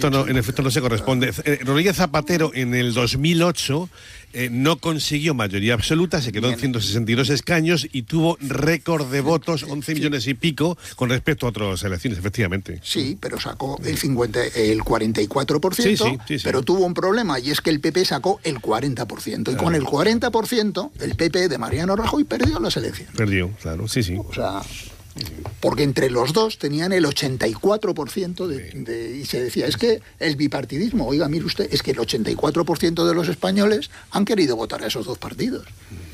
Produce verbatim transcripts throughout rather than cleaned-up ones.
efecto no, en efecto no se corresponde. Eh, Rodríguez Zapatero en el dos mil ocho eh, no consiguió mayoría absoluta, se quedó en ciento sesenta y dos escaños y tuvo récord de votos, once millones y pico, con respecto a otras elecciones, efectivamente. Sí, pero sacó el cincuenta, el cuarenta y cuatro por ciento, sí, sí, sí, sí. pero tuvo un problema, y es que el P P sacó el cuarenta por ciento. Y claro. con el cuarenta por ciento, el P P de Mariano Rajoy perdió las elecciones. Perdió, claro, sí, sí. O sea, porque entre los dos tenían el ochenta y cuatro por ciento de, de, y se decía, es que el bipartidismo, oiga, mire usted, es que el ochenta y cuatro por ciento de los españoles han querido votar a esos dos partidos.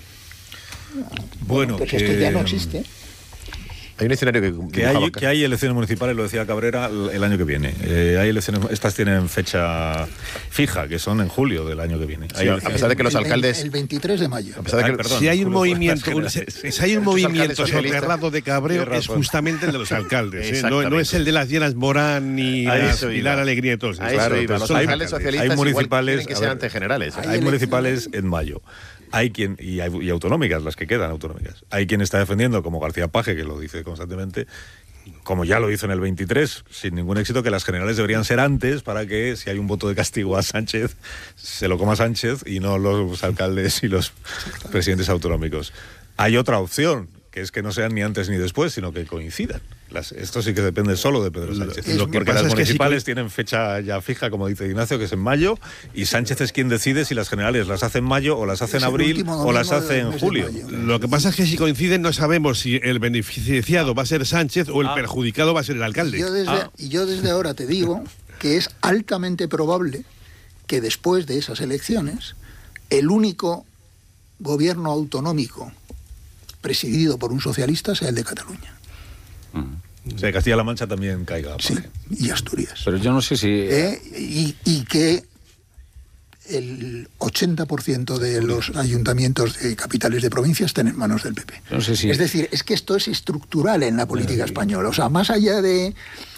Bueno, pues que, esto ya no existe. Hay un escenario que... Que hay, que hay elecciones municipales, lo decía Cabrera, el año que viene. Eh, hay elecciones, estas tienen fecha fija, que son en julio del año que viene. Sí, a pesar de que los el, alcaldes... El veintitrés de mayo. A pesar de que, Ay, perdón, si hay un julio, movimiento, un, si, si hay un movimiento soterrado de cabreo, Tienes es razón. justamente el de los alcaldes. ¿eh? No, no es el de las Llenas Morán ni Ahí las eso iba. Pilar Alegría y todos. Ahí Claro, eso iba. Los son alcaldes alcaldes. socialistas Hay municipales, igual tienen que a ser ver, antes generales. ¿eh? Hay, hay municipales en mayo. Hay quien, y, hay, y autonómicas, las que quedan autonómicas. Hay quien está defendiendo, como García Paje, que lo dice constantemente, como ya lo hizo en el veintitrés, sin ningún éxito, que las generales deberían ser antes para que, si hay un voto de castigo a Sánchez, se lo coma Sánchez y no los alcaldes y los presidentes autonómicos. Hay otra opción, que es que no sean ni antes ni después, sino que coincidan. Las, esto sí que depende solo de Pedro Sánchez. Es, Lo que porque las es municipales que sí, tienen fecha ya fija, como dice Ignacio, que es en mayo, y Sánchez es quien decide si las generales las hace en mayo, o las hace en abril, o las hace en julio. Lo que pasa es que si coinciden no sabemos si el beneficiado va a ser Sánchez o el ah. perjudicado va a ser el alcalde. Y yo, desde, ah. y yo desde ahora te digo que es altamente probable que después de esas elecciones el único gobierno autonómico presidido por un socialista sea el de Cataluña. Mm. O sea, Castilla-La Mancha también caiga. Sí, y Asturias. Pero yo no sé si... Eh, y, y que el ochenta por ciento de los ayuntamientos de capitales de provincia estén en manos del P P. No sé si... Es decir, es que esto es estructural en la política española. O sea, más allá de,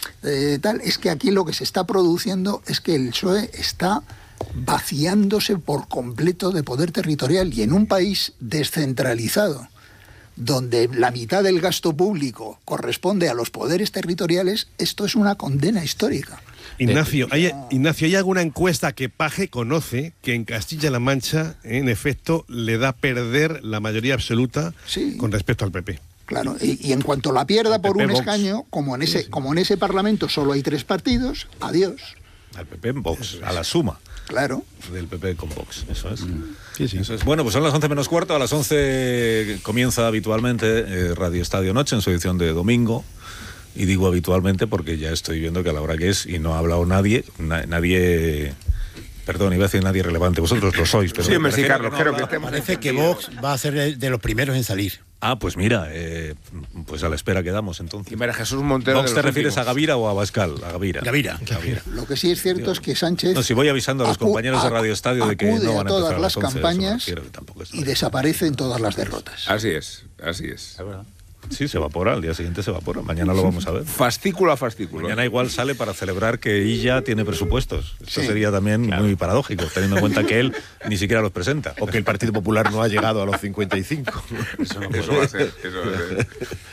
de tal, es que aquí lo que se está produciendo es que el P S O E está vaciándose por completo de poder territorial, y en un país descentralizado, donde la mitad del gasto público corresponde a los poderes territoriales, esto es una condena histórica. Ignacio, ¿hay, Ignacio, ¿hay alguna encuesta que Paje conoce que en Castilla-La Mancha, en efecto, le da a perder la mayoría absoluta sí. con respecto al P P? Claro, y, y en cuanto la pierda por un Vox. escaño, como en ese, sí, sí. como en ese Parlamento solo hay tres partidos, adiós. Al P P en Vox, a la suma. Claro. Del P P con Vox, eso es. Mm. Sí, sí. Eso es. Bueno, pues son las once menos cuarto, a las once comienza habitualmente eh, Radio Estadio Noche en su edición de domingo. Y digo habitualmente porque ya estoy viendo que a la hora que es, y no ha hablado nadie, na- nadie... Perdón, iba a decir nadie relevante, vosotros lo sois, pero... Sí, me sí, Carlos, no creo que... Parece que Vox va a ser de los primeros en salir. Ah, pues mira, eh, pues a la espera quedamos entonces. Y María Jesús Montero... ¿Vox te refieres últimos. a Gavira o a Abascal? A Gavira. Gavira. Gavira. Lo que sí es cierto Digo, es que Sánchez... No, si voy avisando a los acu- compañeros de Radio Estadio de que no van a todas empezar a las las once, campañas eso me refiero, y desaparece en todas las derrotas. Así es, así es. Es verdad. Sí, se evapora, al día siguiente se evapora. Mañana lo vamos a ver. Fascículo a fascículo. Mañana igual sale para celebrar que Illa tiene presupuestos. Esto sí, sería también claro. muy paradójico, teniendo en cuenta que él ni siquiera los presenta. O que el Partido Popular no ha llegado a los cincuenta y cinco. Eso no eso va a ser, eso va a ser.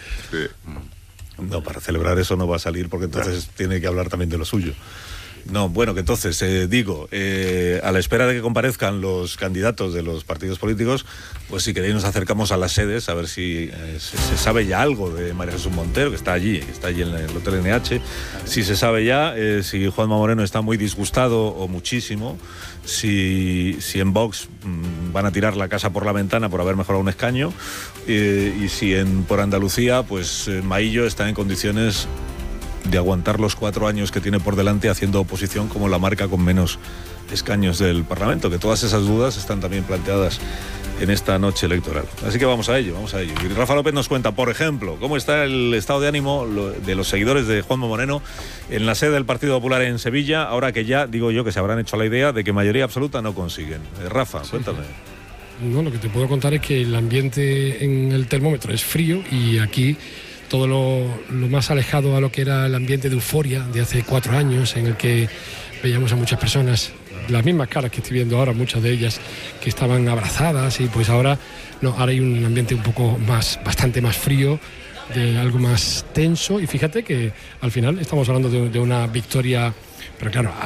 Sí. No, para celebrar eso no va a salir porque entonces claro. tiene que hablar también de lo suyo. No, bueno, que entonces, eh, digo, eh, a la espera de que comparezcan los candidatos de los partidos políticos, pues si queréis nos acercamos a las sedes a ver si eh, se, se sabe ya algo de María Jesús Montero, que está allí, que está allí en el Hotel N H, si se sabe ya, eh, si Juanma Moreno está muy disgustado o muchísimo, si, si en Vox mmm, van a tirar la casa por la ventana por haber mejorado un escaño, eh, y si en por Andalucía, pues eh, Maillo está en condiciones de aguantar los cuatro años que tiene por delante haciendo oposición como la marca con menos escaños del Parlamento, que todas esas dudas están también planteadas en esta noche electoral. Así que vamos a ello, vamos a ello. Y Rafa López nos cuenta, por ejemplo, cómo está el estado de ánimo de los seguidores de Juanma Moreno en la sede del Partido Popular en Sevilla, ahora que ya, digo yo, que se habrán hecho la idea de que mayoría absoluta no consiguen. Eh, Rafa, sí, cuéntame. No, lo que te puedo contar es que el ambiente en el termómetro es frío y aquí todo lo, lo más alejado a lo que era el ambiente de euforia de hace cuatro años, en el que veíamos a muchas personas, las mismas caras que estoy viendo ahora, muchas de ellas que estaban abrazadas, y pues ahora no, ahora hay un ambiente un poco más, bastante más frío, de algo más tenso, y fíjate que al final estamos hablando de, de una victoria, pero claro,